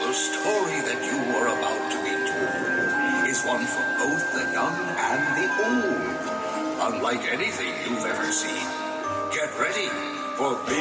The story that you are about to be told is one for both the young and the old. Unlike anything you've ever seen. Get ready for